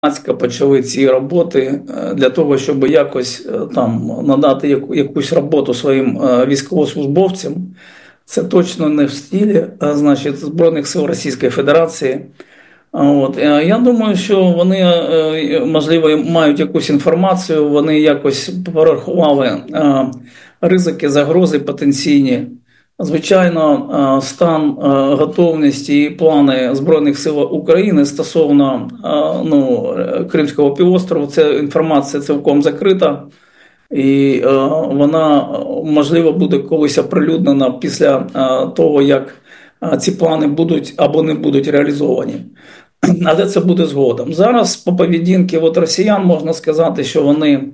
почали ці роботи для того, щоб якось там надати якусь роботу своїм військовослужбовцям. Це точно не в стилі, значить, Збройних сил Російської Федерації. Я думаю, що вони, можливо, мають якусь інформацію, вони якось порахували ризики, загрози потенційні. Звичайно, стан готовності і плани Збройних сил України стосовно Кримського півострову, ця інформація цілком закрита. І вона, можливо, буде колись оприлюднена після того, як ці плани будуть або не будуть реалізовані. Але це буде згодом. Зараз по поведінці росіян можна сказати, що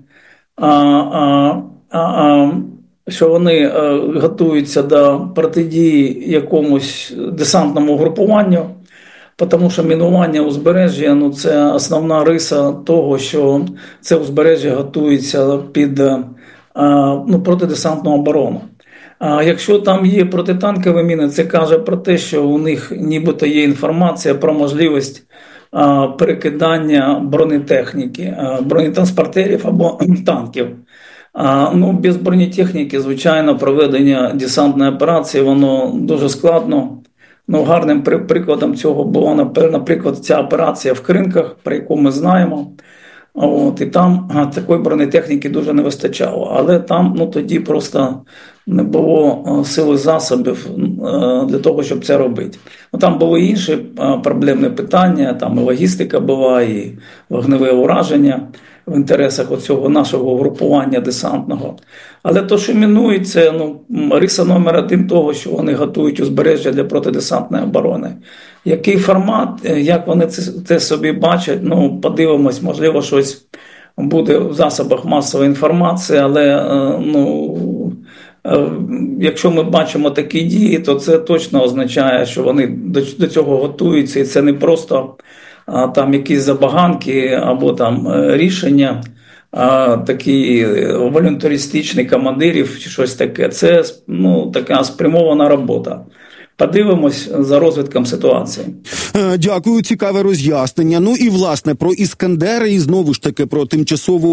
вони готуються до протидії якомусь десантному групуванню, тому що мінування узбережжя це основна риса того, що це узбережжя готується під протидесантну оборону. А якщо там є протитанкові міни, це каже про те, що у них нібито є інформація про можливість перекидання бронетехніки, бронетранспортерів або танків. Без бронетехніки, звичайно, проведення десантної операції, воно дуже складно. Гарним прикладом цього була, наприклад, ця операція в Кринках, про яку ми знаємо. І там такої бронетехніки дуже не вистачало. Але там тоді просто не було сили засобів для того, щоб це робити. Там були інші проблемні питання, там і логістика була, і вогневе ураження в інтересах цього нашого групування десантного. Але то, що мінують, це риса номер один того, що вони готують узбережжя для протидесантної оборони. Який формат, як вони це собі бачать, подивимось, можливо, щось буде в засобах масової інформації, але якщо ми бачимо такі дії, то це точно означає, що вони до цього готуються, і це не просто там якісь забаганки або там рішення, такі волюнтаристичні командирів чи щось таке. Це така спрямована робота. Подивимось за розвитком ситуації. Дякую, цікаве роз'яснення. І, власне, про Іскандери і, знову ж таки, про тимчасово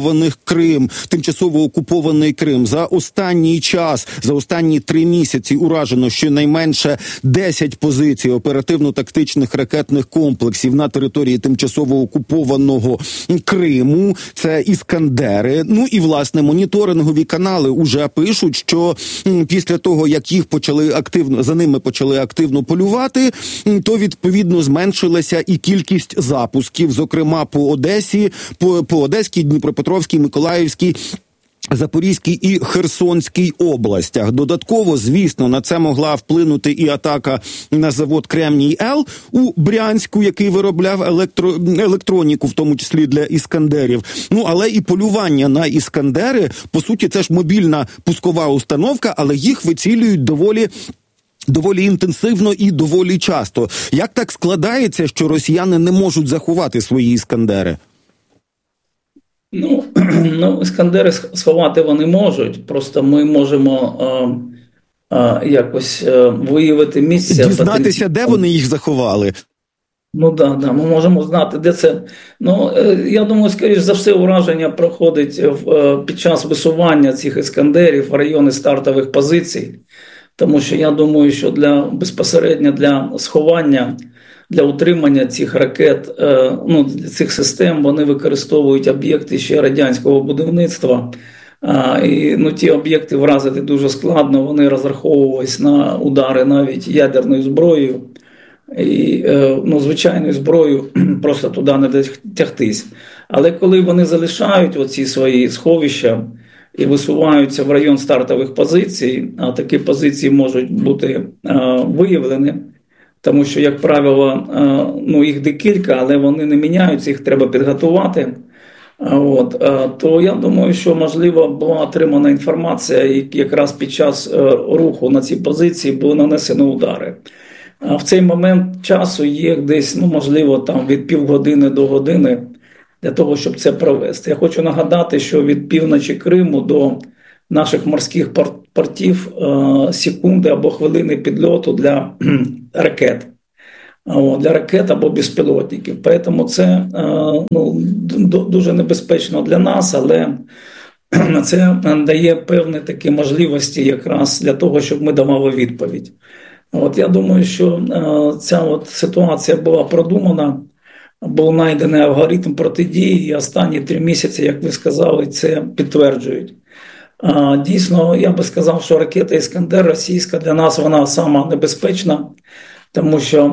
окупований Крим. За останній час, за останні 3 місяці уражено щонайменше 10 позицій оперативно-тактичних ракетних комплексів на території тимчасово окупованого Криму. Це Іскандери. І, власне, моніторингові канали уже пишуть, що після того, як їх за ними почали активно полювати, то відповідно зменшилася і кількість запусків, зокрема по Одесі, по Одеській, Дніпропетровській, Миколаївській, Запорізькій і Херсонській областях. Додатково, звісно, на це могла вплинути і атака на завод Кремній-Л у Брянську, який виробляв електроніку, в тому числі для Іскандерів. Але і полювання на Іскандери, по суті, це ж мобільна пускова установка, але їх вицілюють доволі інтенсивно і доволі часто. Як так складається, що росіяни не можуть заховати свої Іскандери? Іскандери сховати вони можуть, просто ми можемо якось виявити місце. Дізнатися, де вони їх заховали? Ми можемо знати, де це. Я думаю, скоріш за все, ураження проходить під час висування цих Іскандерів в райони стартових позицій. Тому що я думаю, що безпосередньо для сховання, для утримання цих ракет, цих систем, вони використовують об'єкти ще радянського будівництва. І ті об'єкти вразити дуже складно, вони розраховувались на удари навіть ядерною зброєю. І звичайною зброєю просто туди не дотягтись. Але коли вони залишають оці свої сховища і висуваються в район стартових позицій, а такі позиції можуть бути виявлені, тому що, як правило, їх декілька, але вони не міняються, їх треба підготувати. То я думаю, що, можливо, була отримана інформація, і якраз під час руху на ці позиції були нанесені удари. В цей момент часу є десь, можливо, там від півгодини до години для того, щоб це провести. Я хочу нагадати, що від півночі Криму до наших морських портів секунди або хвилини підльоту для ракет. для ракет або безпілотників. Тому це дуже небезпечно для нас, але це дає певні такі можливості якраз для того, щоб ми давали відповідь. Я думаю, що ця ситуація була продумана, був знайдений алгоритм протидії, і останні 3 місяці, як ви сказали, це підтверджують. Дійсно, я би сказав, що ракета «Іскандер» російська для нас вона сама небезпечна, тому що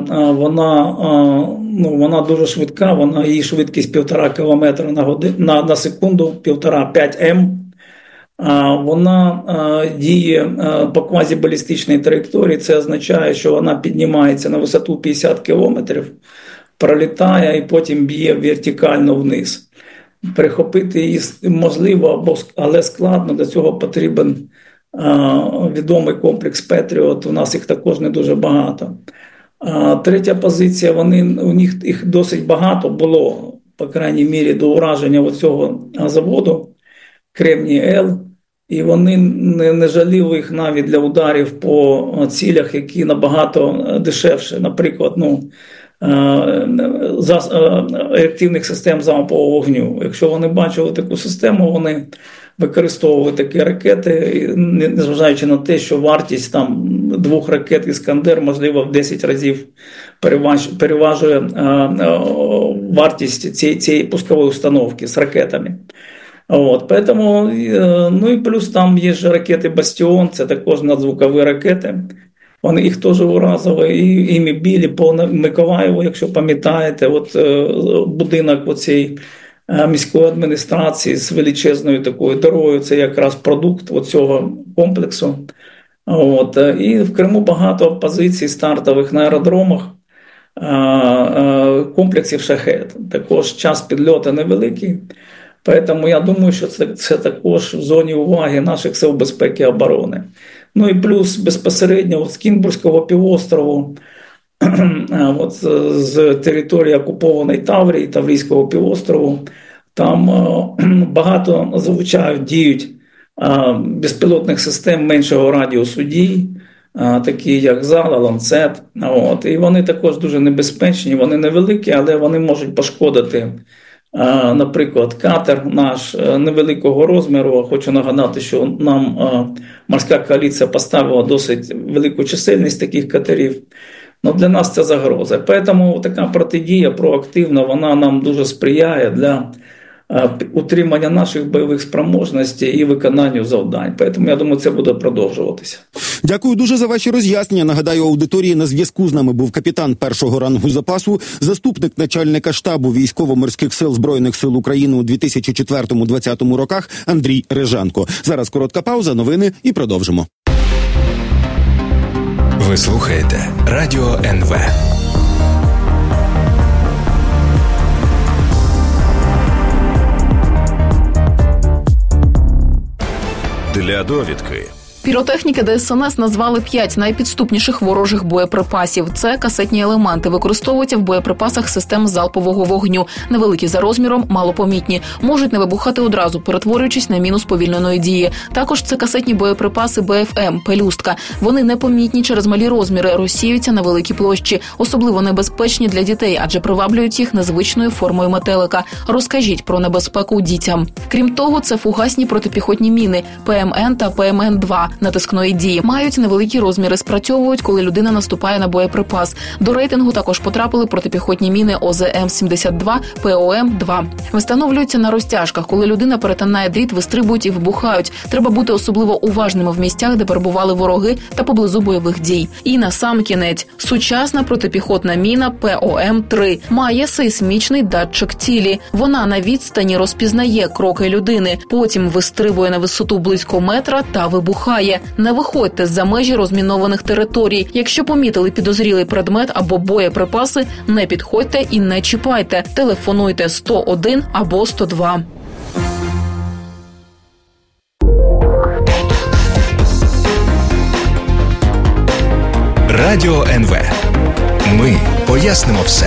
вона дуже швидка, її швидкість 1,5 км на секунду, 1,5-5 М. Вона діє по квазібалістичній траєкторії, це означає, що вона піднімається на висоту 50 кілометрів, пролітає і потім б'є вертикально вниз. Перехопити її можливо, але складно, для цього потрібен відомий комплекс Петріот, у нас їх також не дуже багато. Третя позиція, у них їх досить багато було, по крайній мірі, до ураження цього заводу, Кремній-Л, і вони не жаліли їх навіть для ударів по цілях, які набагато дешевше, наприклад, реактивних систем залпового вогню. Якщо вони бачили таку систему, вони використовували такі ракети, незважаючи на те, що вартість 2 ракет «Іскандер» можливо в 10 разів переважує вартість цієї пускової установки з ракетами. Поэтому, і плюс там є ж ракети «Бастіон», це також надзвукові ракети. Вони їх теж уразили, і іми били по Миколаєву, якщо пам'ятаєте, будинок цієї міської адміністрації з величезною такою дорогою, це якраз продукт цього комплексу. І в Криму багато позицій стартових на аеродромах, комплексів «Шахед». Також час підльоту невеликий. Тому я думаю, що це також в зоні уваги наших сил безпеки і оборони. І плюс безпосередньо з Кінбурзького півострову, з території окупованої Таврії, Таврійського півострову, там багато діють безпілотних систем меншого радіусу дій, такі як «Зала», «Ланцет». І вони також дуже небезпечні, вони невеликі, але вони можуть пошкодити, наприклад, катер наш невеликого розміру. Хочу нагадати, що нам морська коаліція поставила досить велику чисельність таких катерів. Для нас це загроза. Тому така протидія проактивна, вона нам дуже сприяє для утримання наших бойових спроможностей і виконанню завдань. Тому, я думаю, це буде продовжуватися. Дякую дуже за ваші роз'яснення. Нагадаю, аудиторії, на зв'язку з нами був капітан 1-го рангу запасу, заступник начальника штабу Військово-морських сил Збройних сил України у 2004-2020 роках Андрій Рижанко. Зараз коротка пауза, новини і продовжимо. Ви слухаєте Радіо НВ. Для довідки. Піротехніки ДСНС назвали 5 найпідступніших ворожих боєприпасів. Це касетні елементи, використовуються в боєприпасах систем залпового вогню. Невеликі за розміром, малопомітні. Можуть не вибухати одразу, перетворюючись на міну сповільненої дії. Також це касетні боєприпаси БФМ, пелюстка. Вони непомітні через малі розміри, розсіюються на великій площі. Особливо небезпечні для дітей, адже приваблюють їх незвичною формою метелика. Розкажіть про небезпеку дітям. Крім того, це фугасні протипіхотні міни ПМН та ПМН-2. Натискної дії. Мають невеликі розміри, спрацьовують, коли людина наступає на боєприпас. До рейтингу також потрапили протипіхотні міни ОЗМ-72, ПОМ-2. Встановлюються на розтяжках. Коли людина перетинає дріт, вистрибують і вибухають. Треба бути особливо уважними в місцях, де перебували вороги та поблизу бойових дій. І насамкінець. Сучасна протипіхотна міна ПОМ-3 має сейсмічний датчик цілі. Вона на відстані розпізнає кроки людини. Потім вистрибує на висоту близько метра та вибухає. Не виходьте за межі розмінованих територій. Якщо помітили підозрілий предмет або боєприпаси, не підходьте і не чіпайте. Телефонуйте 101 або 102. Радіо НВ. Ми пояснимо все.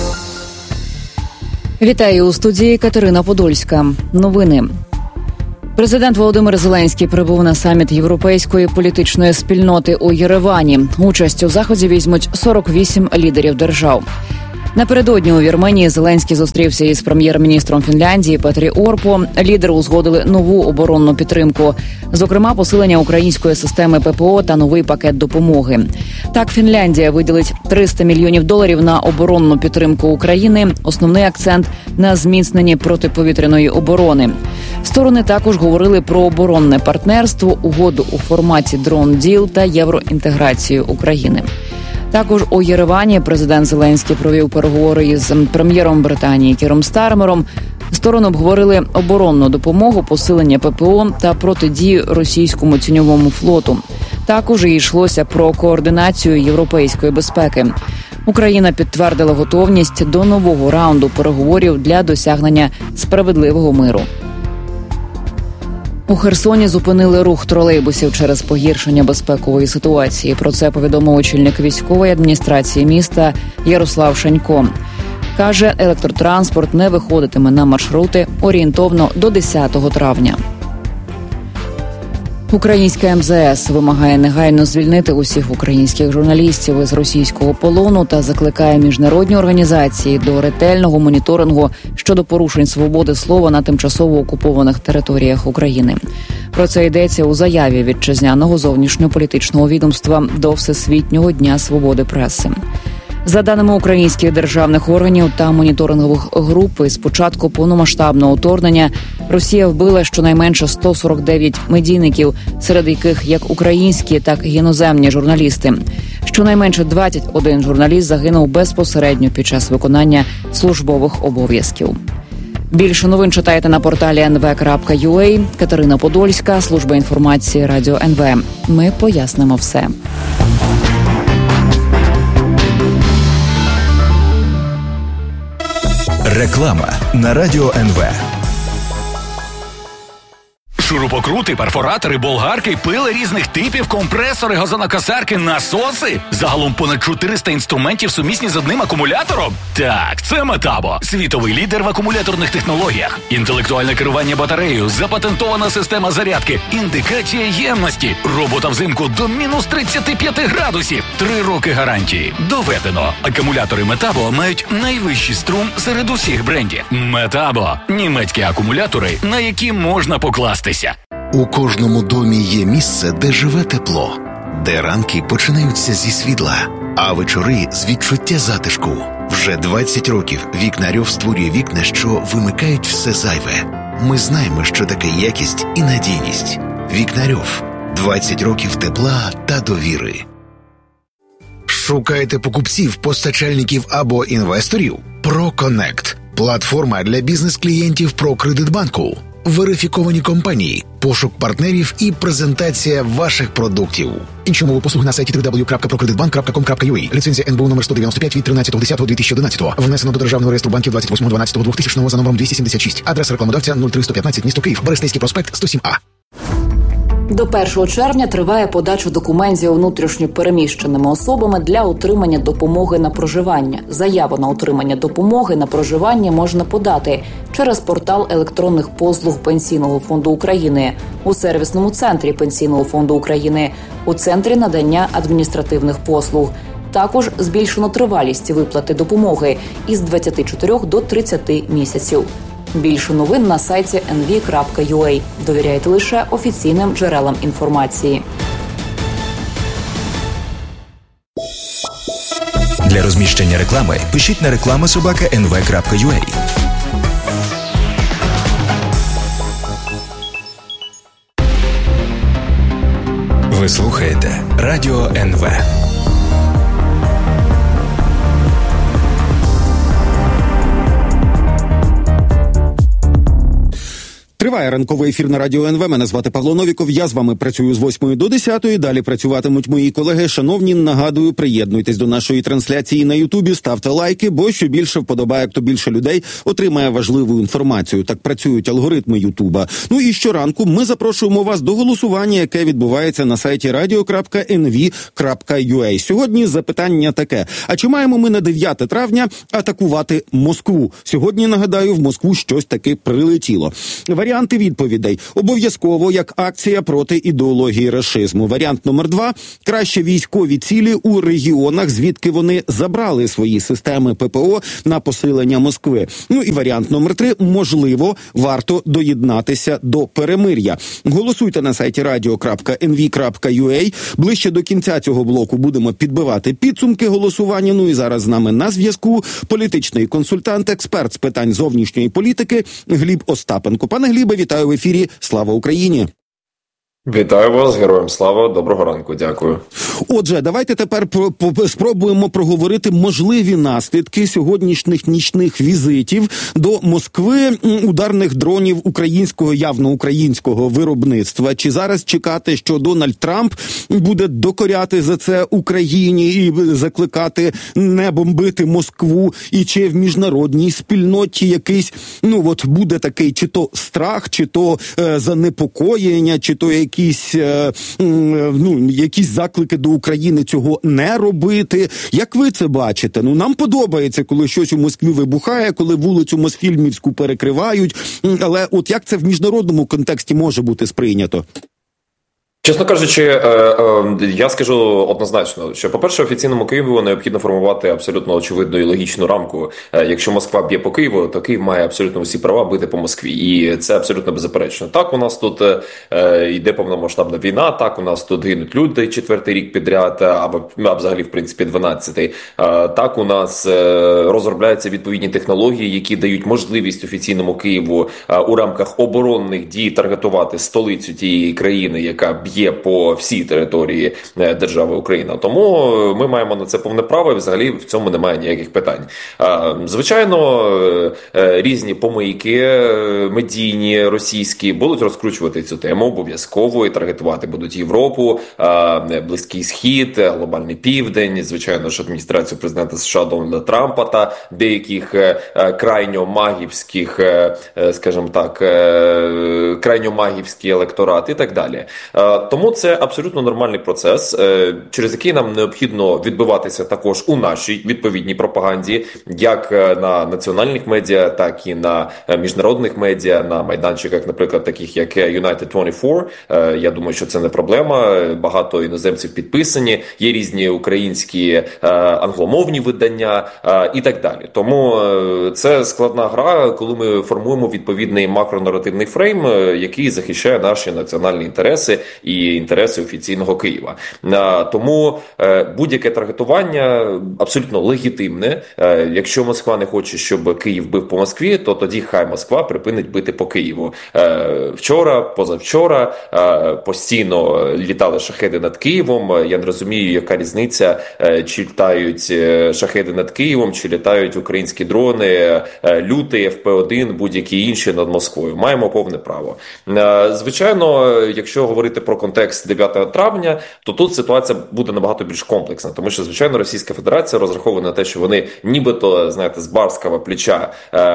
Вітаю у студії Катерина Подольська. Новини. Президент Володимир Зеленський прибув на саміт Європейської політичної спільноти у Єревані. Участь у заході візьмуть 48 лідерів держав. Напередодні у Вірменії Зеленський зустрівся із прем'єр-міністром Фінляндії Петрі Орпо. Лідери узгодили нову оборонну підтримку, зокрема посилення української системи ППО та новий пакет допомоги. Так, Фінляндія виділить $300 мільйонів на оборонну підтримку України. Основний акцент на зміцненні протиповітряної оборони. Сторони також говорили про оборонне партнерство, угоду у форматі Drone Deal та євроінтеграцію України. Також у Єревані президент Зеленський провів переговори із прем'єром Британії Кіром Стармером. Сторони обговорили оборонну допомогу, посилення ППО та протидію російському тіньовому флоту. Також і йшлося про координацію європейської безпеки. Україна підтвердила готовність до нового раунду переговорів для досягнення справедливого миру. У Херсоні зупинили рух тролейбусів через погіршення безпекової ситуації. Про це повідомив очільник військової адміністрації міста Ярослав Шанько. Каже, електротранспорт не виходитиме на маршрути орієнтовно до 10 травня. Українська МЗС вимагає негайно звільнити усіх українських журналістів із російського полону та закликає міжнародні організації до ретельного моніторингу щодо порушень свободи слова на тимчасово окупованих територіях України. Про це йдеться у заяві вітчизняного зовнішньополітичного відомства до Всесвітнього дня свободи преси. За даними українських державних органів та моніторингових груп, з початку повномасштабного вторгнення Росія вбила щонайменше 149 медійників, серед яких як українські, так і іноземні журналісти. Щонайменше 21 журналіст загинув безпосередньо під час виконання службових обов'язків. Більше новин читайте на порталі nv.ua. Катерина Подольська, служба інформації Радіо НВ. Ми пояснимо все. Реклама на Радіо НВ. Шурупокрути, перфоратори, болгарки, пили різних типів, компресори, газонокосарки, насоси. Загалом понад 400 інструментів сумісні з одним акумулятором? Так, це Метабо. Світовий лідер в акумуляторних технологіях. Інтелектуальне керування батареєю, запатентована система зарядки, індикація ємності, робота взимку до мінус 35 градусів. 3 роки гарантії. Доведено. Акумулятори Метабо мають найвищий струм серед усіх брендів. Метабо. Німецькі акумулятори, на які можна покластися. У кожному домі є місце, де живе тепло, де ранки починаються зі світла, а вечори з відчуття затишку. Вже 20 років Вікнарьов створює вікна, що вимикають все зайве. Ми знаємо, що таке якість і надійність. Вікнарьов. 20 років тепла та довіри. Шукаєте покупців, постачальників або інвесторів? ProConnect – платформа для бізнес-клієнтів ProCreditBanku. Верифіковані компанії, пошук партнерів і презентація ваших продуктів. Інші умови послуг на сайті www.procreditbank.com.ua. Ліцензія НБУ номер 195 від 13.10.2011. Внесено до Державного реєстру банків 28.12.2000 за номером 276. Адреса рекламодавця 03115, місто Київ, Берестейський проспект, 107А. До 1 червня триває подача документів внутрішньо переміщеними особами для отримання допомоги на проживання. Заяву на отримання допомоги на проживання можна подати через портал електронних послуг Пенсійного фонду України, у сервісному центрі Пенсійного фонду України, у центрі надання адміністративних послуг. Також збільшено тривалість виплати допомоги із 24 до 30 місяців. Більше новин на сайті nv.ua. Довіряйте лише офіційним джерелам інформації. Для розміщення реклами пишіть на reklama@nv.ua. Ви слухаєте Радіо НВ. Триває ранковий ефір на Радіо НВ. Мене звати Павло Новіков. Я з вами працюю з 8 до 10. Далі працюватимуть мої колеги. Шановні, нагадую, приєднуйтесь до нашої трансляції на Ютубі, ставте лайки, бо що більше вподобайок, то більше людей отримає важливу інформацію. Так працюють алгоритми Ютуба. Ну і щоранку ми запрошуємо вас до голосування, яке відбувається на сайті radio.nv.ua. Сьогодні запитання таке. А чи маємо ми на 9 травня атакувати Москву? Сьогодні, нагадаю, в Москву щось таки прилетіло. Варіант Варіанти відповідей. Обов'язково як акція проти ідеології рашизму. Варіант номер 2. Краще військові цілі у регіонах, звідки вони забрали свої системи ППО на посилення Москви. Ну і варіант номер 3. Можливо, варто доєднатися до перемир'я. Голосуйте на сайті radio.nv.ua. Ближче до кінця цього блоку будемо підбивати підсумки голосування. Ну і зараз з нами на зв'язку політичний консультант, експерт з питань зовнішньої політики Гліб Остапенко. Пане Глібе, вітаю в ефірі. Слава Україні! Вітаю вас, героям слава, доброго ранку, дякую. Отже, давайте тепер спробуємо проговорити можливі наслідки сьогоднішніх нічних візитів до Москви ударних дронів українського, явно українського виробництва. Чи зараз чекати, що Дональд Трамп буде докоряти за це Україні і закликати не бомбити Москву? І чи в міжнародній спільноті якийсь, буде такий чи то страх, чи то занепокоєння, чи то якісь заклики до України цього не робити. Як ви це бачите? Нам подобається, коли щось у Москві вибухає, коли вулицю Мосфільмівську перекривають, але от як це в міжнародному контексті може бути сприйнято? Чесно кажучи, я скажу однозначно, що, по-перше, офіційному Києву необхідно формувати абсолютно очевидну і логічну рамку. Якщо Москва б'є по Києву, то Київ має абсолютно всі права бити по Москві. І це абсолютно беззаперечно. Так, у нас тут йде повномасштабна війна, так, у нас тут гинуть люди 4-й рік підряд, або взагалі, в принципі, 12-й. Так, у нас розробляються відповідні технології, які дають можливість офіційному Києву у рамках оборонних дій таргетувати столицю тієї країни, яка б'є по всій території держави Україна. Тому ми маємо на це повне право і взагалі в цьому немає ніяких питань. Звичайно, різні помийки медійні, російські будуть розкручувати цю тему обов'язково і таргетувати будуть Європу, Близький Схід, Глобальний Південь, звичайно ж адміністрацію президента США Дональда Трампа та деяких крайньо магівських, скажімо так, крайньо магівський електорат і так далі. Тому це абсолютно нормальний процес, через який нам необхідно відбиватися також у нашій відповідній пропаганді, як на національних медіа, так і на міжнародних медіа, на майданчиках, наприклад, таких як United 24. Я думаю, що це не проблема. Багато іноземців підписані, є різні українські англомовні видання і так далі. Тому це складна гра, коли ми формуємо відповідний макронаративний фрейм, який захищає наші національні інтереси і інтереси офіційного Києва. Тому будь-яке таргетування абсолютно легітимне. Якщо Москва не хоче, щоб Київ бив по Москві, то тоді хай Москва припинить бити по Києву. Вчора, позавчора постійно літали шахеди над Києвом. Я не розумію, яка різниця, чи літають шахеди над Києвом, чи літають українські дрони, Лютий, ФП-1, будь-які інші над Москвою. Маємо повне право. Звичайно, якщо говорити про контекст 9 травня, то тут ситуація буде набагато більш комплексна, тому що, звичайно, Російська Федерація розраховує на те, що вони нібито, знаєте, з барського плеча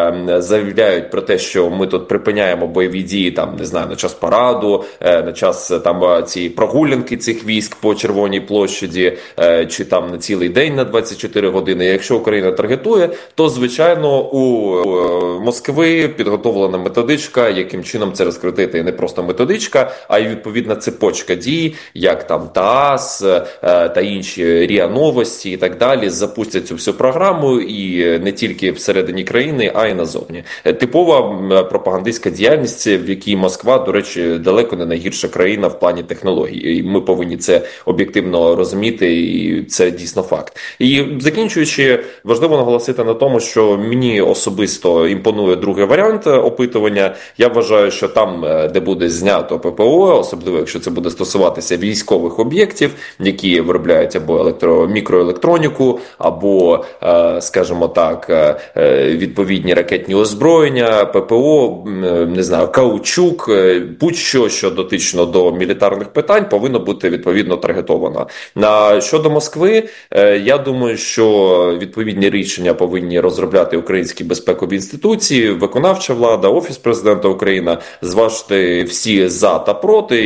заявляють про те, що ми тут припиняємо бойові дії, там, не знаю, на час параду, на час там цієї прогулянки цих військ по Червоній площаді, чи там на цілий день, на 24 години. Якщо Україна таргетує, то, звичайно, у Москви підготовлена методичка, яким чином це розкрутити. І не просто методичка, а й відповідна цепочка дій, як там ТАСС та інші РІА Новості і так далі, запустять цю всю програму і не тільки всередині країни, а й назовні. Типова пропагандистська діяльність, в якій Москва, до речі, далеко не найгірша країна в плані технологій. І ми повинні це об'єктивно розуміти, і це дійсно факт. І закінчуючи, важливо наголосити на тому, що мені особисто імпонує другий варіант опитування. Я вважаю, що там, де буде знято ППО, особливо якщо це буде стосуватися військових об'єктів, які виробляють або мікроелектроніку, або, скажімо так, відповідні ракетні озброєння, ППО, не знаю, каучук, будь-що, що дотично до мілітарних питань, повинно бути відповідно таргетовано. Щодо Москви, я думаю, що відповідні рішення повинні розробляти українські безпекові інституції, виконавча влада, Офіс президента України, зважити всі за та проти і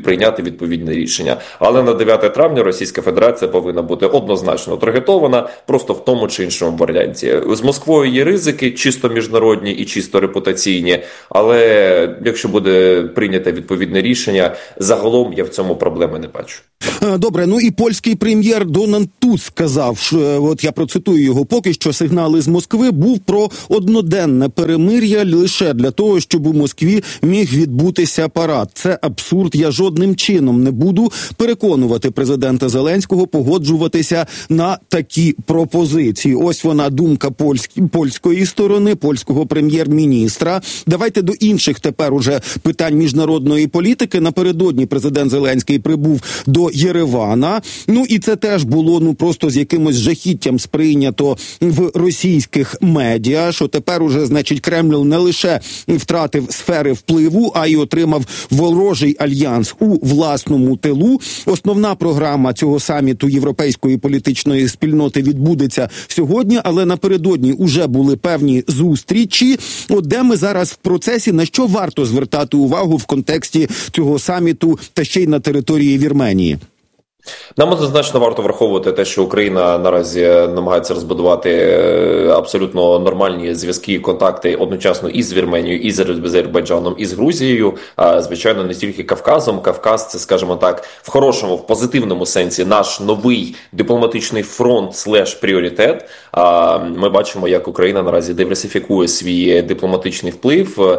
прийняти відповідне рішення. Але на 9 травня Російська Федерація повинна бути однозначно таргетована, просто в тому чи іншому варіанті. З Москвою є ризики, чисто міжнародні і чисто репутаційні, але якщо буде прийнято відповідне рішення, загалом я в цьому проблеми не бачу. Добре, ну і польський прем'єр Дональд Туск сказав, що, от я процитую його, поки що сигнали з Москви був про одноденне перемир'я лише для того, щоб у Москві міг відбутися парад. Це абсурд, я жодним чином не буду переконувати президента Зеленського погоджуватися на такі пропозиції. Ось вона думка польської сторони, польського прем'єр-міністра. Давайте до інших тепер уже питань міжнародної політики. Напередодні президент Зеленський прибув до Єревана. Ну і це теж було просто з якимось жахіттям сприйнято в російських медіа, що тепер уже, значить, Кремль не лише втратив сфери впливу, а й отримав ворожий альянс у власному тилу. Основна програма цього саміту Європейської політичної спільноти відбудеться сьогодні, але напередодні уже були певні зустрічі. От де ми зараз в процесі, на що варто звертати увагу в контексті цього саміту та ще й на території Вірменії? Нам однозначно варто враховувати те, що Україна наразі намагається розбудувати абсолютно нормальні зв'язки і контакти одночасно і з Вірменією, і з Азербайджаном, і з Грузією. Звичайно, не тільки Кавказом. Кавказ – це, скажімо так, в хорошому, в позитивному сенсі наш новий дипломатичний фронт / пріоритет. Ми бачимо, як Україна наразі диверсифікує свій дипломатичний вплив.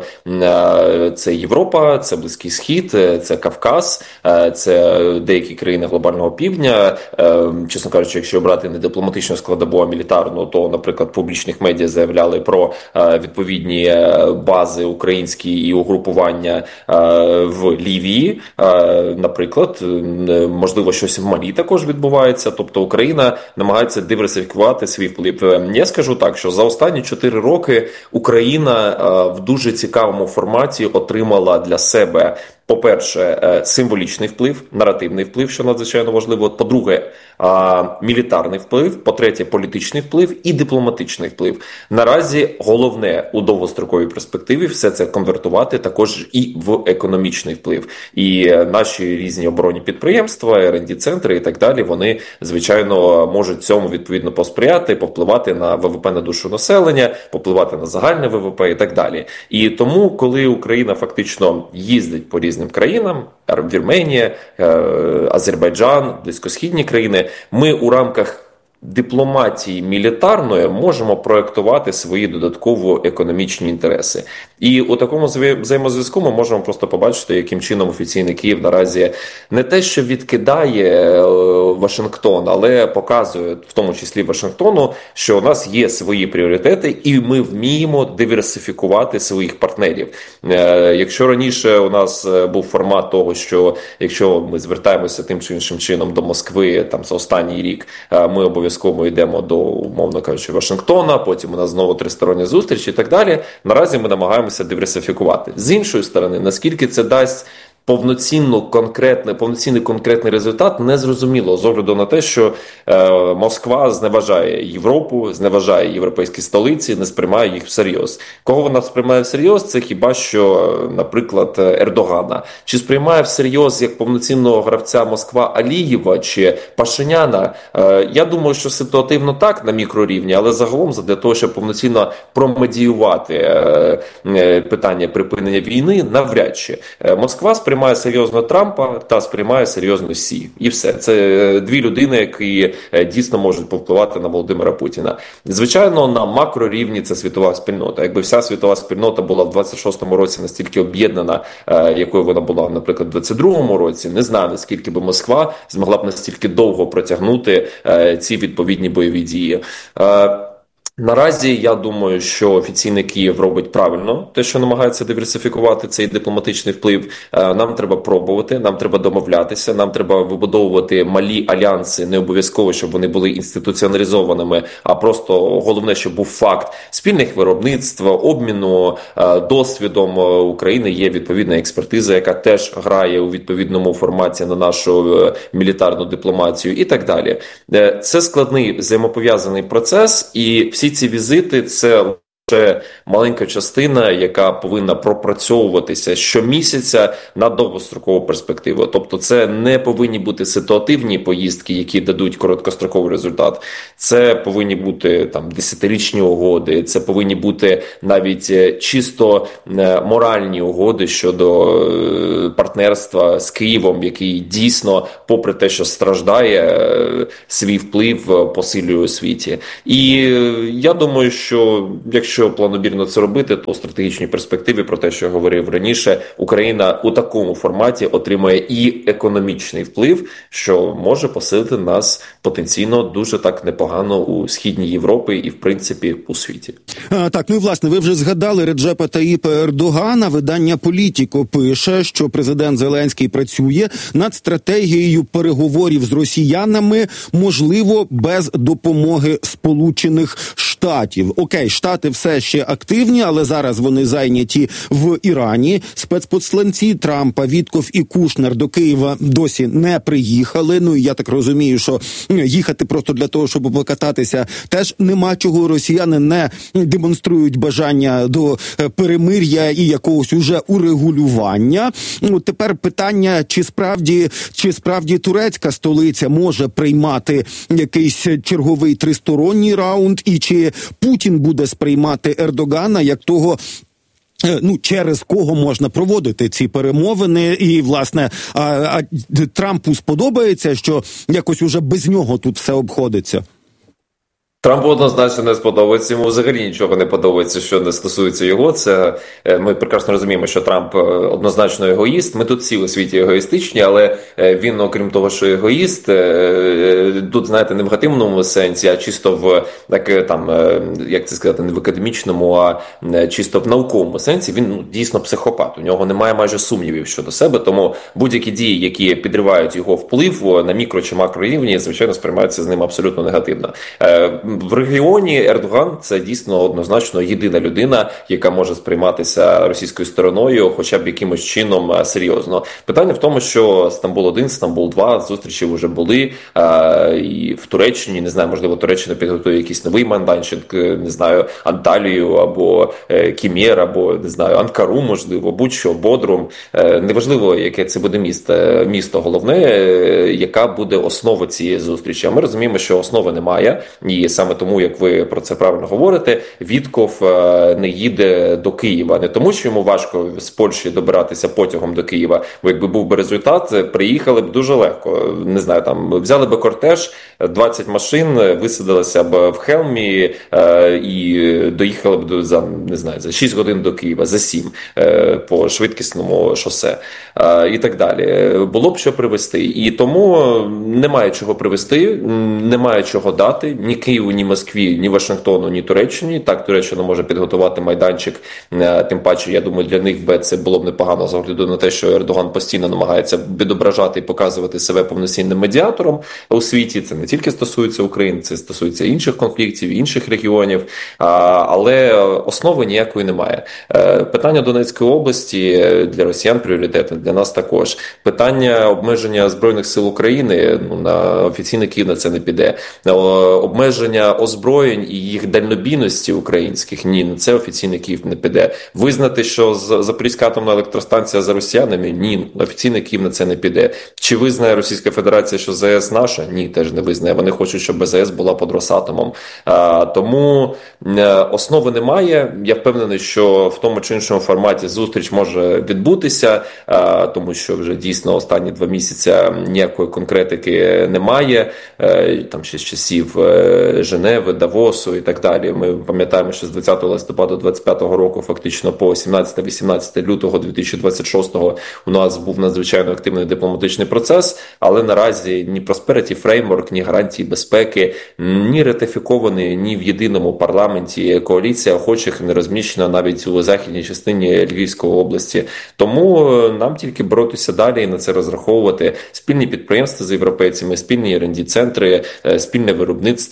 Це Європа, це Близький Схід, це Кавказ, це деякі країни глобального півдня. Чесно кажучи, якщо брати не дипломатичну складову, а мілітарну, то, наприклад, публічних медіа заявляли про відповідні бази українські і угрупування в Лівії. Наприклад, можливо, щось в Малі також відбувається. Тобто Україна намагається диверсифікувати свій вплив. Я скажу так, що за останні 4 роки Україна в дуже цікавому форматі отримала для себе, по-перше, символічний вплив, наративний вплив, що надзвичайно важливо. По-друге, мілітарний вплив. По-третє, політичний вплив і дипломатичний вплив. Наразі головне у довгостроковій перспективі все це конвертувати також і в економічний вплив. І наші різні оборонні підприємства, R&D-центри і так далі, вони, звичайно, можуть цьому відповідно посприяти, повпливати на ВВП на душу населення, повпливати на загальне ВВП і так далі. І тому, коли Україна фактично їздить по різним країнам, Вірменія, Азербайджан, близькосхідні країни, ми у рамках дипломатії мілітарної можемо проєктувати свої додаткові економічні інтереси. І у такому взаємозв'язку ми можемо просто побачити, яким чином офіційний Київ наразі не те, що відкидає Вашингтон, але показує, в тому числі Вашингтону, що у нас є свої пріоритети і ми вміємо диверсифікувати своїх партнерів. Якщо раніше у нас був формат того, що якщо ми звертаємося тим чи іншим чином до Москви там за останній рік, ми обов'язково йдемо до, умовно кажучи, Вашингтона, потім у нас знову тристороння зустріч і так далі. Наразі ми намагаємося диверсифікувати. З іншої сторони, наскільки це дасть повноцінний конкретний результат, не зрозуміло, з огляду на те, що Москва зневажає Європу, зневажає європейські столиці, не сприймає їх всерйоз. Кого вона сприймає всерйоз, це хіба що, наприклад, Ердогана. Чи сприймає всерйоз як повноцінного гравця Москва Алієва чи Пашиняна? Я думаю, що ситуативно так, на мікрорівні, але загалом для того, щоб повноцінно промедіювати питання припинення війни, навряд чи. Москва сприймає серйозно Трампа та сприймає серйозно Сі. І все. Це дві людини, які дійсно можуть повпливати на Володимира Путіна. Звичайно, на макрорівні це світова спільнота. Якби вся світова спільнота була в 26-му році настільки об'єднана, якою вона була, наприклад, в 22-му році, не знаю, наскільки би Москва змогла б настільки довго протягнути ці відповідні бойові дії. Наразі, я думаю, що офіційний Київ робить правильно те, що намагається диверсифікувати цей дипломатичний вплив. Нам треба пробувати, нам треба домовлятися, нам треба вибудовувати малі альянси, не обов'язково, щоб вони були інституціоналізованими, а просто головне, щоб був факт спільних виробництв, обміну досвідом. України є відповідна експертиза, яка теж грає у відповідному форматі на нашу мілітарну дипломатію і так далі. Це складний взаємопов'язаний процес, і всі ці візити – це лише маленька частина, яка повинна пропрацьовуватися щомісяця на довгострокову перспективу. Тобто це не повинні бути ситуативні поїздки, які дадуть короткостроковий результат. Це повинні бути там десятирічні угоди, це повинні бути навіть чисто моральні угоди щодо партнерства з Києвом, який дійсно, попри те, що страждає, свій вплив посилює у світі. І я думаю, що якщо планомірно це робити, то у стратегічній перспективі, про те, що я говорив раніше, Україна у такому форматі отримує і економічний вплив, що може посилити нас потенційно дуже так непогано у Східній Європі і, в принципі, у світі. Так, ну і власне, ви вже згадали Реджепа Таїпа Ердогана. Видання «Політіко» пише, що президент Зеленський працює над стратегією переговорів з росіянами, можливо, без допомоги Сполучених Штатів. Окей, Штати все ще активні, але зараз вони зайняті в Ірані. Спецпосланці Трампа, Вітков і Кушнер до Києва досі не приїхали. Ну і я так розумію, що їхати просто для того, щоб покататися, теж нема чого. Росіяни не демонструють бажання до перемир'я і якогось уже урегулювання. Ну, тепер питання, чи справді турецька столиця може приймати якийсь черговий тристоронній раунд, і чи Путін буде сприймати Ердогана як того, через кого можна проводити ці перемовини, і, власне, Трампу сподобається, що якось уже без нього тут все обходиться? Трампу однозначно не сподобається, йому взагалі нічого не подобається, що не стосується його. Це ми прекрасно розуміємо, що Трамп однозначно егоїст. Ми тут всі у світі егоїстичні, але він, окрім того, що егоїст, тут, знаєте, не в негативному сенсі, а чисто в як це сказати, не в академічному, а чисто в науковому сенсі. Він дійсно психопат. У нього немає майже сумнівів щодо себе, тому будь-які дії, які підривають його вплив на мікро чи макро рівні, звичайно, сприймаються з ним абсолютно негативно. В регіоні Ердоган – це дійсно однозначно єдина людина, яка може сприйматися російською стороною хоча б якимось чином серйозно. Питання в тому, що Стамбул-1, Стамбул-2 зустрічі вже були і в Туреччині, не знаю, можливо, Туреччина підготує якийсь новий майданчик, не знаю, Анталію або Кімєр, або, не знаю, Анкару, можливо, будь-що, Бодрум. Неважливо, яке це буде місто, головне, яка буде основа цієї зустрічі. А ми розуміємо, що основи немає, і саме тому, як ви про це правильно говорите, Вітков не їде до Києва. Не тому, що йому важко з Польщі добиратися потягом до Києва, бо якби був би результат, приїхали б дуже легко. Не знаю, там взяли би кортеж, 20 машин, висадилися б в Хелмі і доїхали б за 6 годин до Києва, за 7 по швидкісному шосе і так далі. Було б що привезти. І тому немає чого привезти, немає чого дати ні Києву, ні Москві, ні Вашингтону, ні Туреччині. Так, Туреччина може підготувати майданчик, тим паче, я думаю, для них це було б непогано з огляду на те, що Ердоган постійно намагається відображати і показувати себе повноцінним медіатором у світі. Це не тільки стосується України, це стосується інших конфліктів, інших регіонів, але основи ніякої немає. Питання Донецької області для росіян пріоритетне, для нас також. Питання обмеження Збройних сил України, на офіційний Київ на це не піде. Обмеження озброєнь і їх дальнобійності українських, ні, на це офіційний Київ не піде. Визнати, що Запорізька атомна електростанція за росіянами, ні, офіційний Київ на це не піде. Чи визнає Російська Федерація, що ЗАЕС наша? Ні, теж не визнає. Вони хочуть, щоб ЗАЕС була під Росатомом. Тому основи немає. Я впевнений, що в тому чи іншому форматі зустріч може відбутися, тому що вже дійсно останні 2 місяці ніякої конкретики немає. Там ще з часів Женеви, Давосу і так далі. Ми пам'ятаємо, що з 20 листопада 2025 року фактично по 17-18 лютого 2026 у нас був надзвичайно активний дипломатичний процес, але наразі ні Prosperity Framework, ні гарантії безпеки, ні ратифіковані, ні в єдиному парламенті коаліція охочих не розміщена навіть у західній частині Львівської області. Тому нам тільки боротися далі і на це розраховувати. Спільні підприємства з європейцями, спільні R&D-центри, спільне виробництво,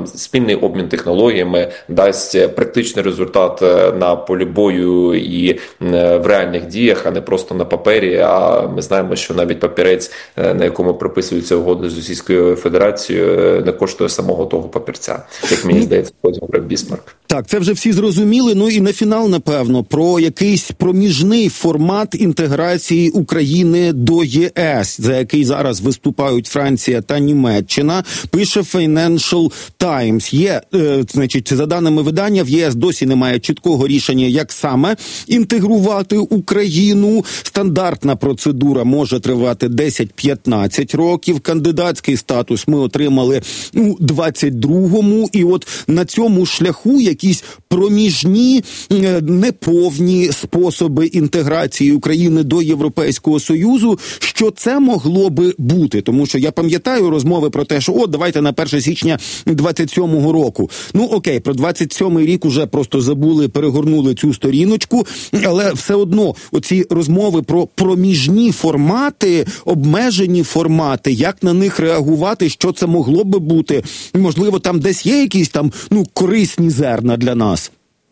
спільний обмін технологіями дасть практичний результат на полі бою і в реальних діях, а не просто на папері. А ми знаємо, що навіть папірець, на якому приписуються угоди з Російською Федерацією, не коштує самого того папірця, як мені здається, потім говорив Бісмарк. Так, це вже всі зрозуміли. Ну і на фінал, напевно, про якийсь проміжний формат інтеграції України до ЄС, за який зараз виступають Франція та Німеччина, пише Financial Times. Є, значить, за даними видання, в ЄС досі немає чіткого рішення, як саме інтегрувати Україну. Стандартна процедура може тривати 10-15 років. Кандидатський статус ми отримали у 22-му. І от на цьому шляху якісь проміжні, неповні способи інтеграції України до Європейського Союзу. Що це могло би бути? Тому що я пам'ятаю розмови про те, що давайте на 1 січня 27-го року. Ну окей, про 27-й рік уже просто забули, перегорнули цю сторіночку, але все одно оці розмови про проміжні формати, обмежені формати, як на них реагувати, що це могло би бути? Можливо, там десь є якісь там, корисні зерна для нас?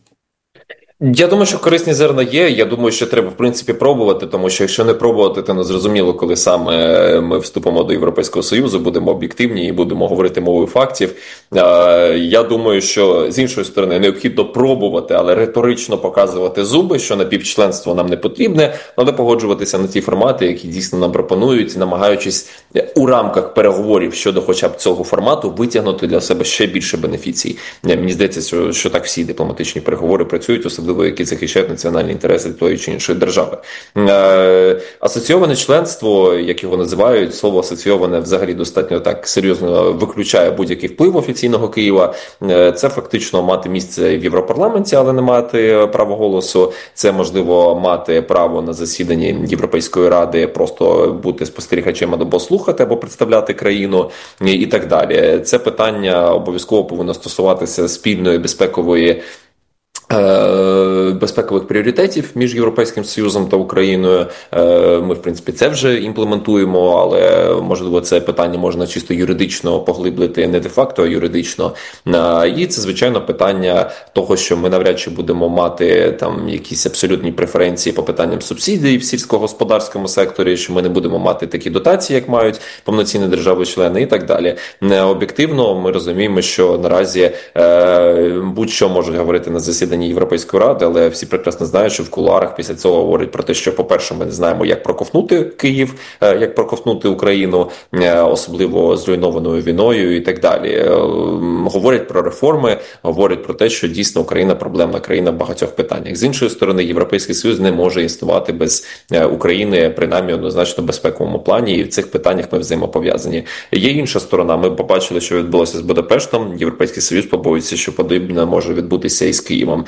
Я думаю, що корисні зерна є. Я думаю, що треба, в принципі, пробувати, тому що якщо не пробувати, то не зрозуміло, коли саме ми вступимо до Європейського Союзу, будемо об'єктивні і будемо говорити мовою фактів. Я думаю, що з іншої сторони необхідно пробувати, але риторично показувати зуби, що напівчленство нам не потрібне, але погоджуватися на ті формати, які дійсно нам пропонують, намагаючись у рамках переговорів щодо хоча б цього формату витягнути для себе ще більше бенефіцій. Мені здається, що так всі дипломатичні переговори працюють, особливо які захищають національні інтереси тої чи іншої держави. Асоційоване членство, як його називають, слово асоційоване взагалі достатньо так серйозно виключає будь-який вплив офіційного Києва. Це фактично мати місце в Європарламенті, але не мати права голосу. Це можливо мати право на засіданні Європейської ради, просто бути спостерігачем або слухати, або представляти країну і так далі. Це питання обов'язково повинно стосуватися спільної безпекових пріоритетів між Європейським Союзом та Україною. Ми, в принципі, це вже імплементуємо, але, можливо, це питання можна чисто юридично поглиблити, не де-факто, а юридично. І це, звичайно, питання того, що ми навряд чи будемо мати там якісь абсолютні преференції по питанням субсидій в сільськогосподарському секторі, що ми не будемо мати такі дотації, як мають повноцінні держави-члени і так далі. Об'єктивно, ми розуміємо, що наразі будь-що можуть говорити на засіданні Європейської ради, але всі прекрасно знають, що в кулуарах після цього говорять про те, що, по-перше, ми не знаємо, як проковтнути Київ, як проковтнути Україну, особливо зруйнованою війною і так далі. Говорять про реформи, говорять про те, що дійсно Україна проблемна країна в багатьох питаннях. З іншої сторони, Європейський Союз не може існувати без України, принаймні однозначно в безпековому плані, і в цих питаннях ми взаємопов'язані. Є інша сторона. Ми побачили, що відбулося з Будапештом. Європейський Союз побоюється, що подібне може відбутися і з Києвом.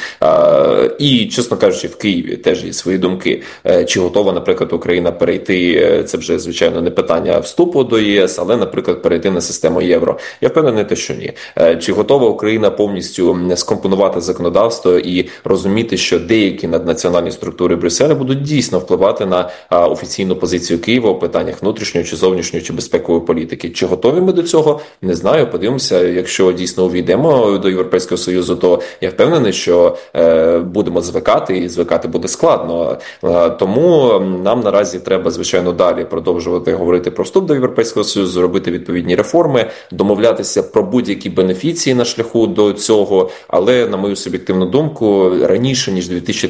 І, чесно кажучи, в Києві теж є свої думки. Чи готова, наприклад, Україна перейти, це вже, звичайно, не питання вступу до ЄС, але, наприклад, перейти на систему євро. Я впевнений, що ні. Чи готова Україна повністю скомпонувати законодавство і розуміти, що деякі наднаціональні структури Брюсселя будуть дійсно впливати на офіційну позицію Києва у питаннях внутрішньої, чи зовнішньої, чи безпекової політики. Чи готові ми до цього? Не знаю. Подивимося, якщо дійсно увійдемо до Європейського Союзу, то я впевнений, що будемо звикати, і звикати буде складно. Тому нам наразі треба, звичайно, далі продовжувати говорити про вступ до Європейського Союзу, робити відповідні реформи, домовлятися про будь-які бенефіції на шляху до цього, але, на мою суб'єктивну думку, раніше, ніж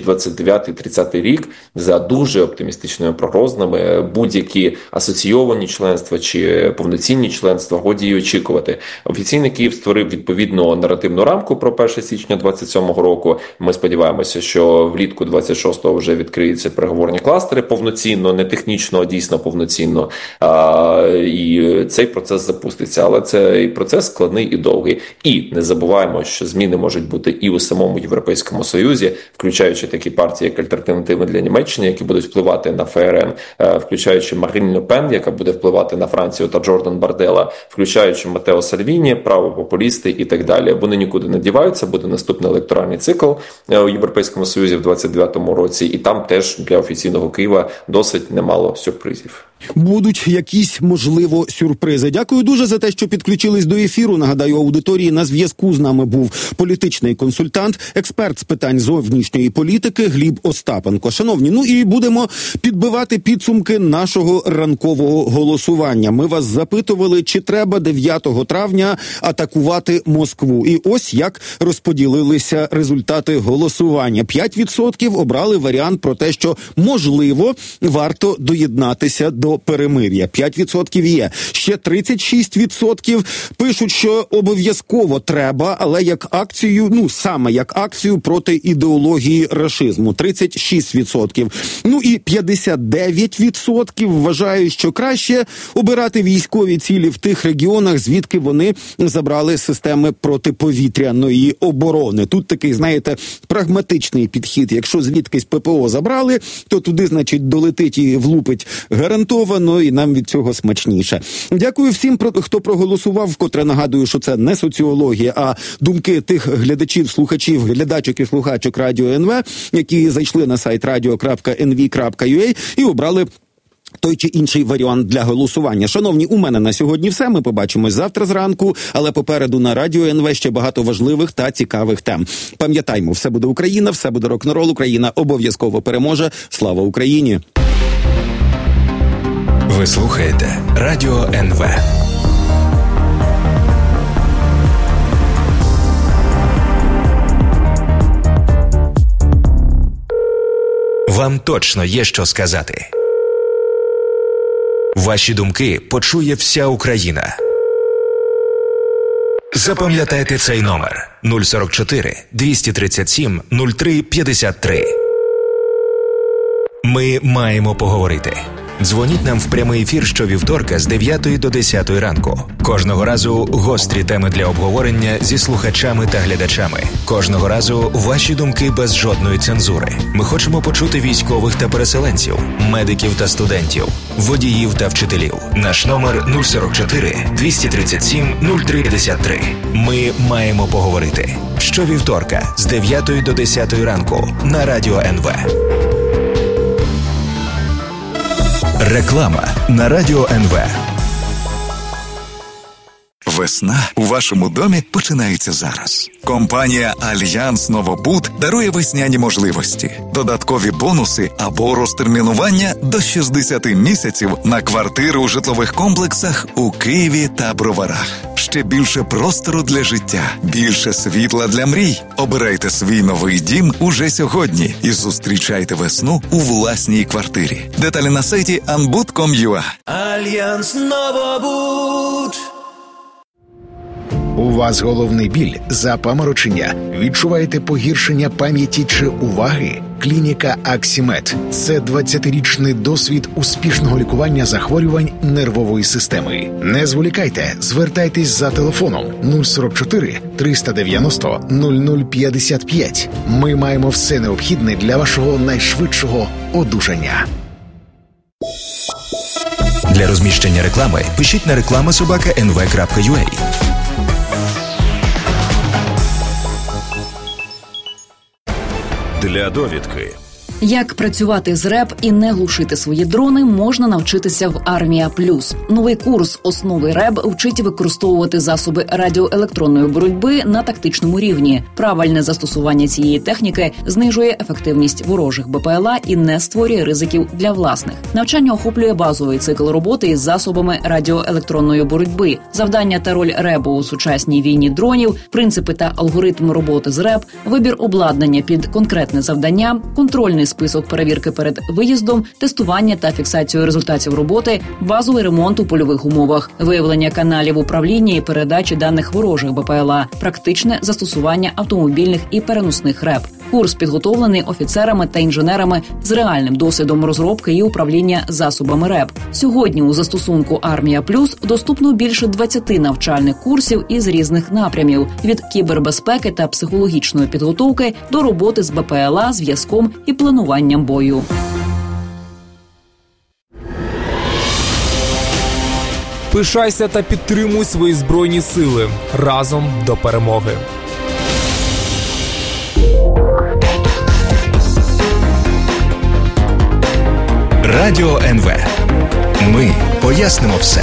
2029-30 рік, за дуже оптимістичними прогнозами, будь-які асоційовані членства чи повноцінні членства годі й очікувати. Офіційний Київ створив відповідну наративну рамку про 1 січня 27-го року. Ми сподіваємося, що влітку 26-го вже відкриються переговорні кластери повноцінно, не технічно, а дійсно повноцінно. І цей процес запуститься. Але цей процес складний і довгий. І не забуваємо, що зміни можуть бути і у самому Європейському Союзі, включаючи такі партії, як Альтернатива для Німеччини, які будуть впливати на ФРН, включаючи Марін Ле Пен, яка буде впливати на Францію, та Джордан Бардела, включаючи Матео Сальвіні, правопопулісти і так далі. Вони нікуди не діваються, буде наступний електоральний цикл у Європейському Союзі в 29-му році, і там теж для офіційного Києва досить немало сюрпризів. будуть якісь, можливо, сюрпризи. Дякую дуже за те, що підключились до ефіру. Нагадаю, аудиторії, на зв'язку з нами був політичний консультант, експерт з питань зовнішньої політики Гліб Остапенко. Шановні, і будемо підбивати підсумки нашого ранкового голосування. Ми вас запитували, чи треба 9 травня атакувати Москву. І ось як розподілилися результати голосування. 5% обрали варіант про те, що, можливо, варто доєднатися до перемир'я. 5% є. Ще 36% пишуть, що обов'язково треба, але як акцію, саме як акцію проти ідеології рашизму. 36%. І 59% вважають, що краще обирати військові цілі в тих регіонах, звідки вони забрали системи протиповітряної оборони. Тут такий, знаєте, прагматичний підхід. Якщо звідкись ППО забрали, то туди, значить, долетить і влупить гарантовано, і нам від цього смачніше. Дякую всім, хто проголосував, вкотре нагадую, що це не соціологія, а думки тих глядачів, слухачів, глядачок і слухачок Радіо НВ, які зайшли на сайт radio.nv.ua і обрали той чи інший варіант для голосування. Шановні, у мене на сьогодні все. Ми побачимось завтра зранку, але попереду на Радіо НВ ще багато важливих та цікавих тем. Пам'ятаймо, все буде Україна, все буде рок-н-рол, Україна обов'язково переможе. Слава Україні! Ви слухаєте Радіо НВ. Вам точно є що сказати. Ваші думки почує вся Україна. Запам'ятайте цей номер 044 237 03 53. Ми маємо поговорити. Дзвоніть нам в прямий ефір щовівторка з 9 до 10 ранку. Кожного разу гострі теми для обговорення зі слухачами та глядачами. Кожного разу ваші думки без жодної цензури. Ми хочемо почути військових та переселенців, медиків та студентів, водіїв та вчителів. Наш номер 044 237 03 53. Ми маємо поговорити. Щовівторка з 9 до 10 ранку на Радіо НВ. Реклама на Радіо НВ. Весна у вашому домі починається зараз. Компанія «Альянс Новобуд» дарує весняні можливості, додаткові бонуси або розтермінування до 60 місяців на квартири у житлових комплексах у Києві та Броварах. Ще більше простору для життя, більше світла для мрій. Обирайте свій новий дім уже сьогодні і зустрічайте весну у власній квартирі. Деталі на сайті anbud.com.ua. Альянс Новобуд. У вас головний біль, запаморочення, відчуваєте погіршення пам'яті чи уваги? Клініка Аксімед – це 20-річний досвід успішного лікування захворювань нервової системи. Не зволікайте, звертайтесь за телефоном 044 390 0055. Ми маємо все необхідне для вашого найшвидшого одужання. Для розміщення реклами пишіть на reklama@nv.ua. Для довідки. Як працювати з РЕБ і не глушити свої дрони, можна навчитися в «Армія Плюс». Новий курс «Основи РЕБ» вчить використовувати засоби радіоелектронної боротьби на тактичному рівні. Правильне застосування цієї техніки знижує ефективність ворожих БПЛА і не створює ризиків для власних. Навчання охоплює базовий цикл роботи із засобами радіоелектронної боротьби, завдання та роль РЕБу у сучасній війні дронів, принципи та алгоритм роботи з РЕБ, вибір обладнання під конкретне завдання, контрольний список перевірки перед виїздом, тестування та фіксацію результатів роботи, базовий ремонт у польових умовах, виявлення каналів управління і передачі даних ворожих БПЛА, практичне застосування автомобільних і переносних РЕБ. Курс підготовлений офіцерами та інженерами з реальним досвідом розробки і управління засобами РЕБ. Сьогодні у застосунку «Армія Плюс» доступно більше 20 навчальних курсів із різних напрямів – від кібербезпеки та психологічної підготовки до роботи з БПЛА, зв'язком і плануванням бою. Пишайся та підтримуй свої Збройні сили. Разом до перемоги. Радіо НВ. Ми пояснимо все.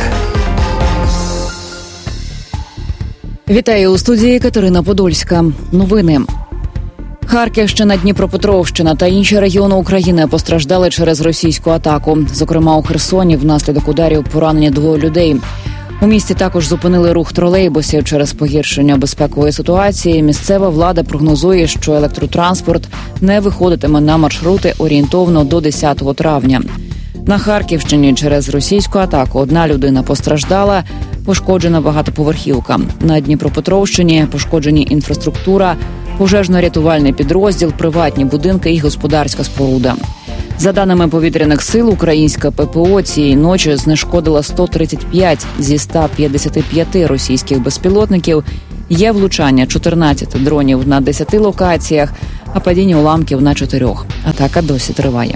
Вітаю у студії Катерина Подольська. Новини. Харківщина, Дніпропетровщина та інші регіони України постраждали через російську атаку. Зокрема, у Херсоні внаслідок ударів поранені 2 людей. У місті також зупинили рух тролейбусів через погіршення безпекової ситуації. Місцева влада прогнозує, що електротранспорт не виходитиме на маршрути орієнтовно до 10 травня. На Харківщині через російську атаку 1 людина постраждала, пошкоджена багатоповерхівка. На Дніпропетровщині пошкоджені інфраструктура, пожежно-рятувальний підрозділ, приватні будинки і господарська споруда. За даними повітряних сил, українська ППО цієї ночі знешкодила 135 зі 155 російських безпілотників. Є влучання 14 дронів на 10 локаціях, а падіння уламків на 4. Атака досі триває.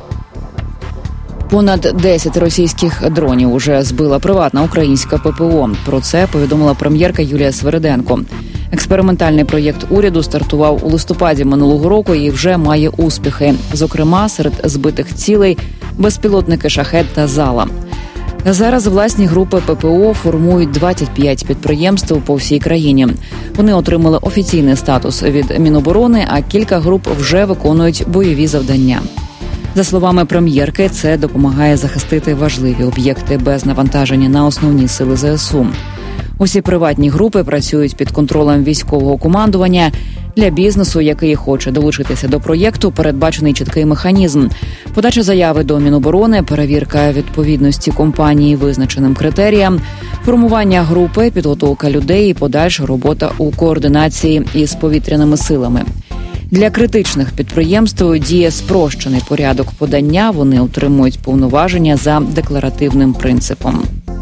Понад 10 російських дронів уже збила приватна українська ППО. Про це повідомила прем'єрка Юлія Свериденко. Експериментальний проєкт уряду стартував у листопаді минулого року і вже має успіхи. Зокрема, серед збитих цілей – безпілотники «Шахед» та «Зала». Зараз власні групи ППО формують 25 підприємств по всій країні. Вони отримали офіційний статус від Міноборони, а кілька груп вже виконують бойові завдання. За словами прем'єрки, це допомагає захистити важливі об'єкти без навантаження на основні сили ЗСУ. Усі приватні групи працюють під контролем військового командування. Для бізнесу, який хоче долучитися до проєкту, передбачений чіткий механізм. Подача заяви до Міноборони, перевірка відповідності компанії визначеним критеріям, формування групи, підготовка людей і подальша робота у координації із повітряними силами. Для критичних підприємств діє спрощений порядок подання, вони отримують повноваження за декларативним принципом.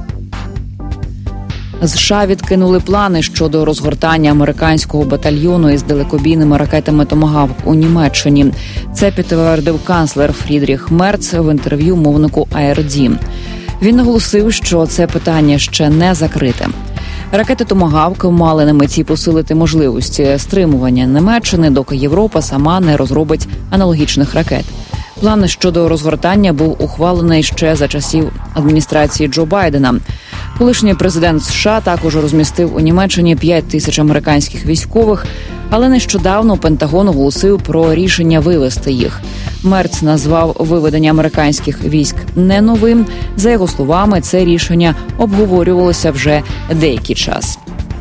США відкинули плани щодо розгортання американського батальйону із далекобійними ракетами «Томагавк» у Німеччині. Це підтвердив канцлер Фрідріх Мерц в інтерв'ю мовнику ARD. Він наголосив, що це питання ще не закрите. Ракети «Томагавк» мали на меті посилити можливості стримування Німеччини, доки Європа сама не розробить аналогічних ракет. План щодо розгортання був ухвалений ще за часів адміністрації Джо Байдена. Колишній президент США також розмістив у Німеччині 5 тисяч американських військових, але нещодавно Пентагон оголосив про рішення вивести їх. Мерц назвав виведення американських військ не новим. За його словами, це рішення обговорювалося вже деякий час.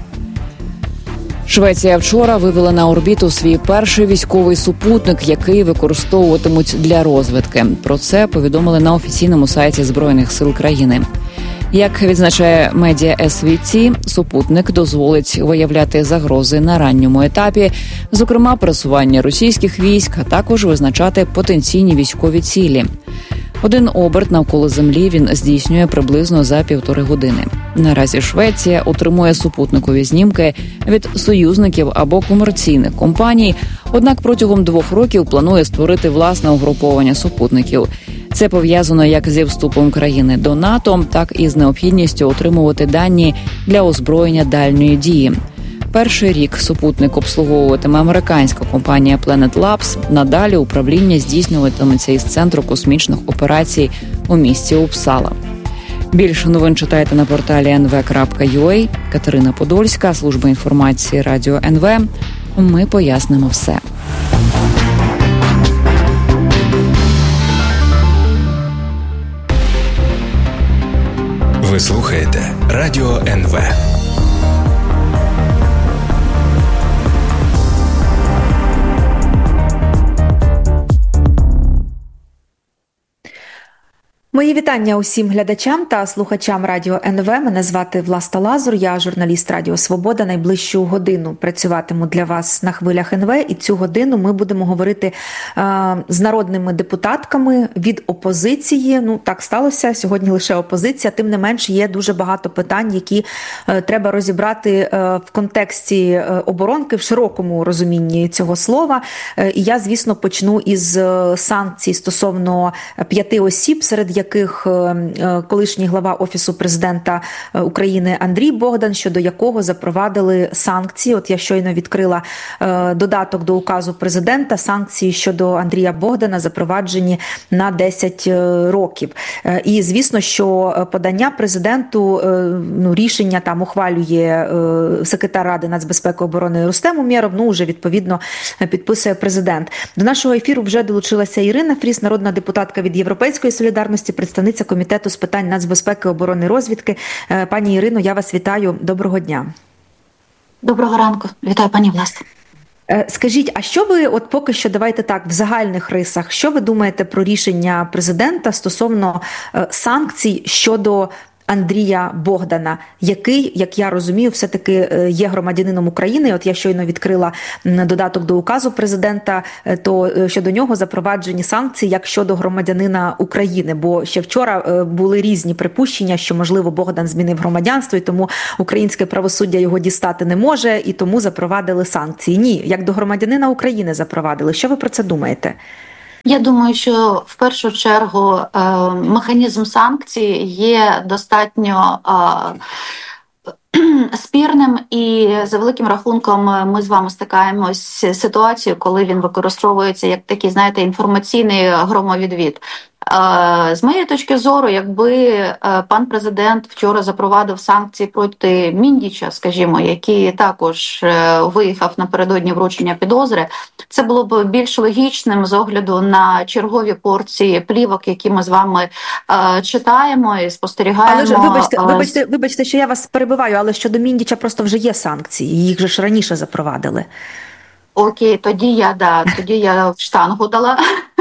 Швеція вчора вивела на орбіту свій перший військовий супутник, який використовуватимуть для розвідки. Про це повідомили на офіційному сайті Збройних сил країни. Як відзначає медіа СВТ, супутник дозволить виявляти загрози на ранньому етапі, зокрема пересування російських військ, а також визначати потенційні військові цілі. Один оберт навколо Землі він здійснює приблизно за 1,5 години. Наразі Швеція отримує супутникові знімки від союзників або комерційних компаній, однак протягом 2 років планує створити власне угруповання супутників. Це пов'язано як зі вступом країни до НАТО, так і з необхідністю отримувати дані для озброєння дальньої дії. Перший рік супутник обслуговуватиме американська компанія Planet Labs. Надалі управління здійснюватиметься із Центру космічних операцій у місті Упсала. Більше новин читайте на порталі nv.ua. Катерина Подольська, служба інформації Радіо НВ. Ми пояснимо все. Ви слухаєте Радіо НВ. Мої вітання усім глядачам та слухачам Радіо НВ. Мене звати Власта Лазур, я журналіст Радіо Свобода. Найближчу годину працюватиму для вас на хвилях НВ, і цю годину ми будемо говорити з народними депутатками від опозиції. Ну, так сталося, сьогодні лише опозиція, тим не менш є дуже багато питань, які треба розібрати в контексті оборонки, в широкому розумінні цього слова. І я, звісно, почну із санкцій стосовно 5 осіб, серед яких яких колишній глава Офісу президента України Андрій Богдан, щодо якого запровадили санкції. От я щойно відкрила додаток до указу президента. Санкції щодо Андрія Богдана запроваджені на 10 років. І, звісно, що подання президенту, рішення там ухвалює секретар Ради нацбезпеки і оборони Рустем Умєров, вже відповідно підписує президент. До нашого ефіру вже долучилася Ірина Фріз, народна депутатка від Європейської солідарності, представниця Комітету з питань нацбезпеки, оборони і розвідки. Пані Ірино, я вас вітаю. Доброго дня. Доброго ранку. Вітаю, пані Власне. Скажіть, а що ви, от поки що, давайте так, в загальних рисах, що ви думаєте про рішення президента стосовно санкцій щодо Андрія Богдана, який, як я розумію, все-таки є громадянином України? От я щойно відкрила додаток до указу президента, то щодо нього запроваджені санкції як щодо громадянина України, бо ще вчора були різні припущення, що, можливо, Богдан змінив громадянство, і тому українське правосуддя його дістати не може, і тому запровадили санкції. Ні, як до громадянина України запровадили. Що ви про це думаєте? Я думаю, що в першу чергу механізм санкцій є достатньо спірним, і за великим рахунком ми з вами стикаємось з ситуацією, коли він використовується як такий, знаєте, інформаційний громовідвід. З моєї точки зору, якби пан президент вчора запровадив санкції проти Міндіча, скажімо, який також виїхав напередодні вручення підозри, це було б більш логічним з огляду на чергові порції плівок, які ми з вами читаємо і спостерігаємо. Але ж, вибачте, що я вас перебиваю, але щодо Міндіча просто вже є санкції, їх же ж раніше запровадили. Окей, тоді я в штангу дала.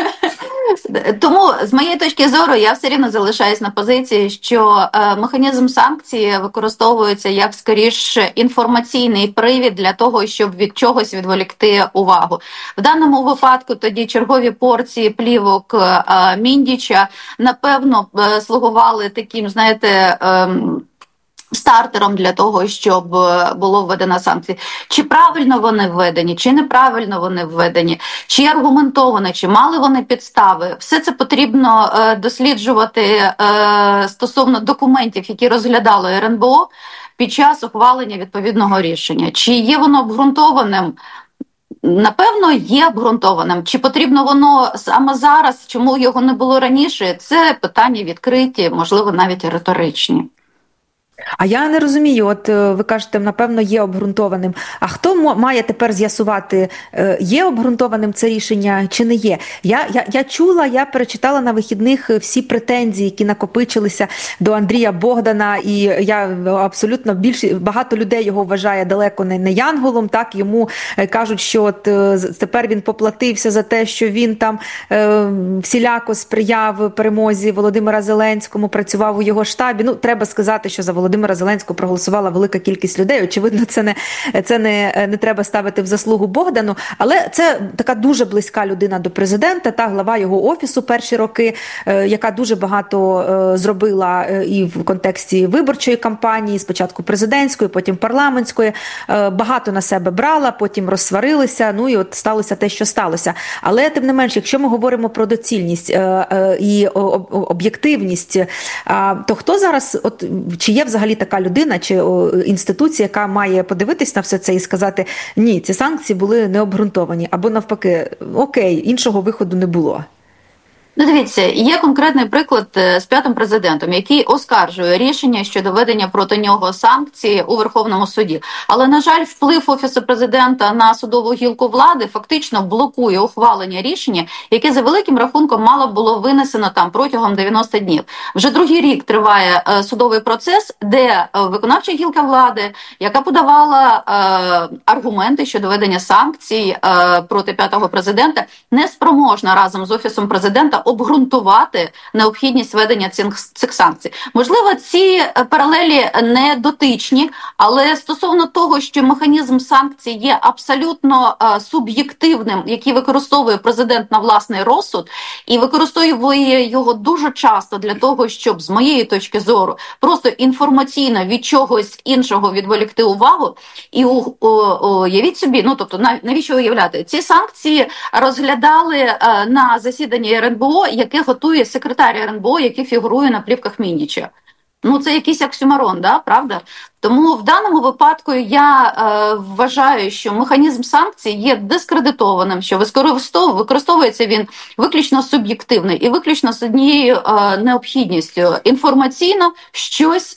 Тому, з моєї точки зору, я все рівно залишаюсь на позиції, що механізм санкцій використовується як, скоріш, інформаційний привід для того, щоб від чогось відволікти увагу. В даному випадку тоді чергові порції плівок Міндіча, напевно, слугували таким, знаєте, стартером для того, щоб було введено санкції. Чи правильно вони введені, чи неправильно вони введені, чи аргументовано, чи мали вони підстави. Все це потрібно досліджувати стосовно документів, які розглядало РНБО під час ухвалення відповідного рішення. Чи є воно обґрунтованим? Напевно, є обґрунтованим. Чи потрібно воно саме зараз, чому його не було раніше? Це питання відкриті, можливо, навіть риторичні. А я не розумію, от ви кажете, напевно, є обґрунтованим. А хто має тепер з'ясувати, є обґрунтованим це рішення чи не є? Я чула, я перечитала на вихідних всі претензії, які накопичилися до Андрія Богдана, і я абсолютно багато людей його вважає далеко не янголом, так, йому кажуть, що от тепер він поплатився за те, що він там всіляко сприяв перемозі Володимира Зеленському, працював у його штабі. Треба сказати, що за Володимира Зеленського проголосувала велика кількість людей. Очевидно, це не треба ставити в заслугу Богдану, але це така дуже близька людина до президента, та глава його офісу перші роки, яка дуже багато зробила і в контексті виборчої кампанії, спочатку президентської, потім парламентської, багато на себе брала, потім розсварилися, і от сталося те, що сталося. Але, тим не менш, якщо ми говоримо про доцільність і об'єктивність, то хто зараз, чи є взагалі така людина чи інституція, яка має подивитись на все це і сказати, ні, ці санкції були необґрунтовані, або навпаки, окей, іншого виходу не було? Дивіться, є конкретний приклад з п'ятим президентом, який оскаржує рішення щодо введення проти нього санкцій у Верховному суді. Але, на жаль, вплив Офісу президента на судову гілку влади фактично блокує ухвалення рішення, яке за великим рахунком мало було винесено там протягом 90 днів. Вже другий рік триває судовий процес, де виконавча гілка влади, яка подавала аргументи щодо введення санкцій проти п'ятого президента, не спроможна разом з Офісом президента обґрунтувати необхідність введення цих санкцій. Можливо, ці паралелі не дотичні, але стосовно того, що механізм санкцій є абсолютно суб'єктивним, який використовує президент на власний розсуд, і використовує його дуже часто для того, щоб, з моєї точки зору, просто інформаційно від чогось іншого відволікти увагу. І уявіть собі, тобто навіщо уявляти? Ці санкції розглядали на засіданні РНБО РНБО, яке готує секретар РНБО, який фігурує на плівках Міндіча. Ну, це якийсь оксюморон, да, правда? Тому в даному випадку я вважаю, що механізм санкцій є дискредитованим, що використовується він виключно суб'єктивно і виключно з однією необхідністю інформаційно щось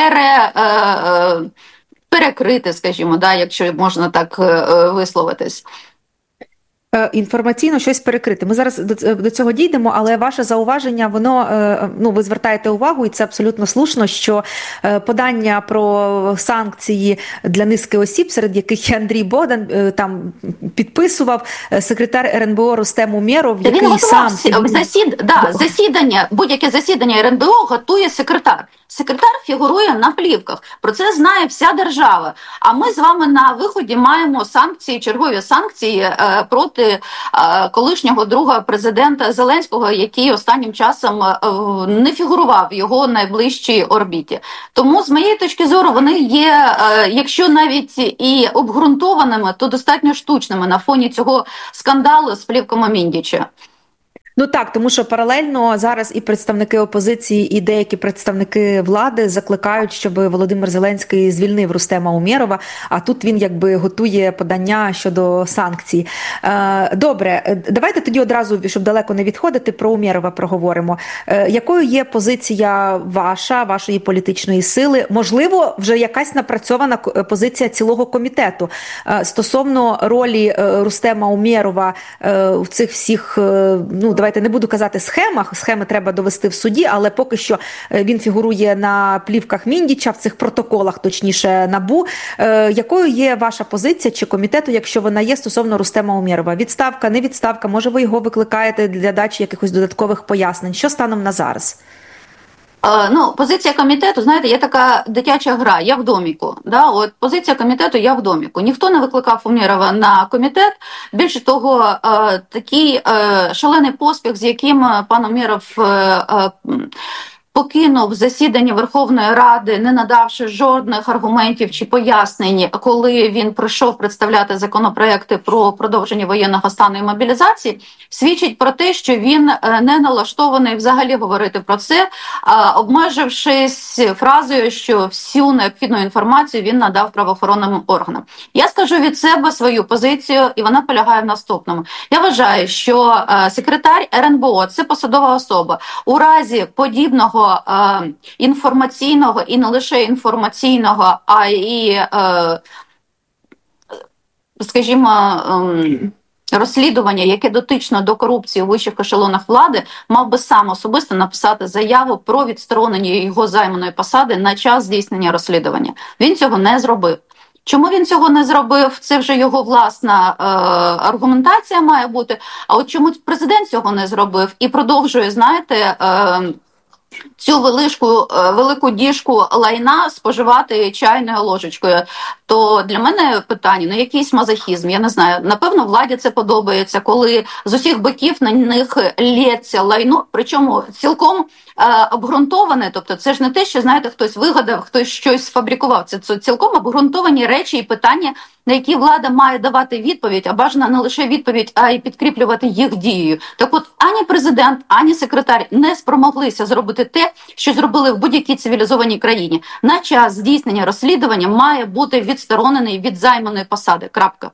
перекрити, скажімо, да, якщо можна так висловитись. Інформаційно щось перекрити. Ми зараз до цього дійдемо, але ваше зауваження, воно, ну, ви звертаєте увагу, і це абсолютно слушно, що подання про санкції для низки осіб, серед яких Андрій Богдан там підписував секретар РНБО Рустем Умєров, який сам... Засідання, будь-яке засідання РНБО готує секретар. Секретар фігурує на плівках. Про це знає вся держава. А ми з вами на виході маємо санкції, чергові санкції проти колишнього друга президента Зеленського, який останнім часом не фігурував в його найближчій орбіті. Тому, з моєї точки зору, вони є, якщо навіть і обґрунтованими, то достатньо штучними на фоні цього скандалу з плівками Міндіча. Ну так, тому що паралельно зараз і представники опозиції, і деякі представники влади закликають, щоб Володимир Зеленський звільнив Рустема Умєрова, а тут він якби готує подання щодо санкцій. Добре, давайте тоді одразу, щоб далеко не відходити, про Умєрова проговоримо. Якою є позиція вашої політичної сили? Можливо, вже якась напрацьована позиція цілого комітету стосовно ролі Рустема Умєрова в цих всіх, ну, давайте не буду казати схемах, схеми треба довести в суді, але поки що він фігурує на плівках Міндіча, в цих протоколах, точніше, НАБУ. Якою є ваша позиція чи комітету, якщо вона є, стосовно Рустема Умєрова? Відставка, не відставка? Може, ви його викликаєте для дачі якихось додаткових пояснень? Що станом на зараз? Ну, позиція комітету, знаєте, є така дитяча гра, я в доміку. Да? От позиція комітету, я в доміку. Ніхто не викликав Умєрова на комітет. Більше того, такий шалений поспіх, з яким пан Умєров покинув засідання Верховної Ради, не надавши жодних аргументів чи пояснень, коли він прийшов представляти законопроекти про продовження воєнного стану і мобілізації, свідчить про те, що він не налаштований взагалі говорити про це, обмежившись фразою, що всю необхідну інформацію він надав правоохоронним органам. Я скажу від себе свою позицію, і вона полягає в наступному. Я вважаю, що секретар РНБО – це посадова особа. У разі подібного інформаційного, і не лише інформаційного, а і, скажімо, розслідування, яке дотично до корупції у вищих ешелонах влади, мав би сам особисто написати заяву про відсторонення його займаної посади на час здійснення розслідування. Він цього не зробив. Чому він цього не зробив, це вже його власна аргументація має бути. А от чому президент цього не зробив і продовжує, знаєте, цю велику діжку лайна споживати чайною ложечкою, то для мене питання, ну якийсь мазохізм, я не знаю. Напевно, владі це подобається, коли з усіх боків на них лється лайно, причому цілком обґрунтоване, тобто це ж не те, що, знаєте, хтось вигадав, хтось щось сфабрикував, це цілком обґрунтовані речі і питання, на які влада має давати відповідь, а бажано не лише відповідь, а й підкріплювати їх дією. Так от, ані президент, ані секретар не спромоглися зробити те, що зробили в будь-якій цивілізованій країні. На час здійснення розслідування має бути відсторонений від займаної посади. Крапка.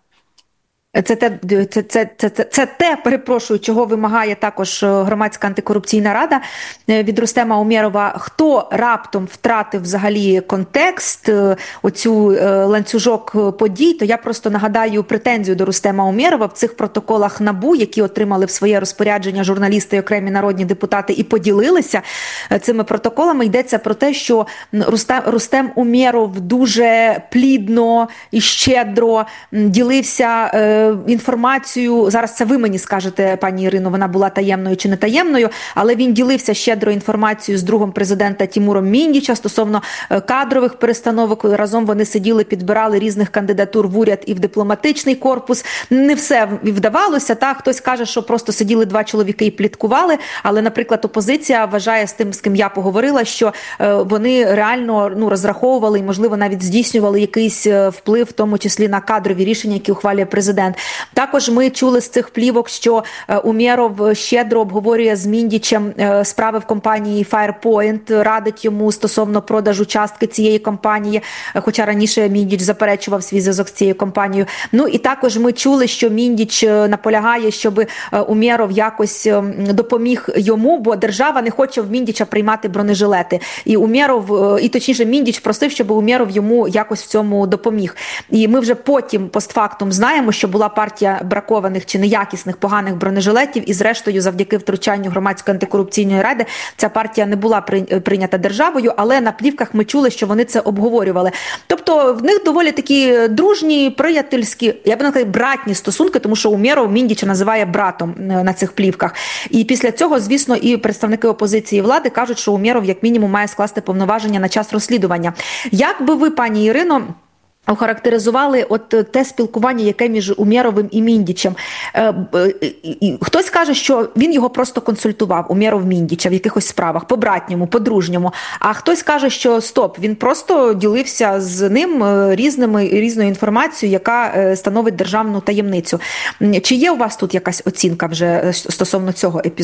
Це те, перепрошую, чого вимагає також Громадська антикорупційна рада від Рустема Умєрова. Хто раптом втратив взагалі контекст, оцю ланцюжок подій, то я просто нагадаю претензію до Рустема Умєрова в цих протоколах НАБУ, які отримали в своє розпорядження журналісти і окремі народні депутати і поділилися цими протоколами. Йдеться про те, що Рустем Умєров дуже плідно і щедро ділився інформацію, зараз це ви мені скажете, пані Ірино, вона була таємною чи не таємною, але він ділився щедро інформацією з другом президента Тімуром Міндіча стосовно кадрових перестановок. Разом вони сиділи, підбирали різних кандидатур в уряд і в дипломатичний корпус. Не все вдавалося, так? Хтось каже, що просто сиділи два чоловіки і пліткували, але, наприклад, опозиція вважає з тим, з ким я поговорила, що вони реально розраховували і, можливо, навіть здійснювали якийсь вплив, в тому числі на кадрові рішення, які ухвалює президент. президент. Також ми чули з цих плівок, що Умєров щедро обговорює з Міндічем справи в компанії Firepoint, радить йому стосовно продажу частки цієї компанії, хоча раніше Міндіч заперечував свій зв'язок з цією компанією. Ну і також ми чули, що Міндіч наполягає, щоб Умєров якось допоміг йому, бо держава не хоче в Міндіча приймати бронежилети. І Умєров, і точніше Міндіч просив, щоб Умєров йому якось в цьому допоміг. І ми вже потім постфактум знаємо, що була партія бракованих чи неякісних поганих бронежилетів, і зрештою завдяки втручанню Громадської антикорупційної ради ця партія не була прийнята державою, але на плівках ми чули, що вони це обговорювали. Тобто в них доволі такі дружні, приятельські, я б не сказала, братні стосунки, тому що Умєров Міндіча називає братом на цих плівках. І після цього, звісно, і представники опозиції і влади кажуть, що Умєров як мінімум має скласти повноваження на час розслідування. Як би ви, пані Ірино, охарактеризували от те спілкування, яке між Умєровим і Міндічем? Хтось каже, що він його просто консультував, Умєров Міндіча, в якихось справах, по-братньому, по-дружньому. А хтось каже, що стоп, він просто ділився з ним різною інформацією, яка становить державну таємницю. Чи є у вас тут якась оцінка вже стосовно цього епізоду?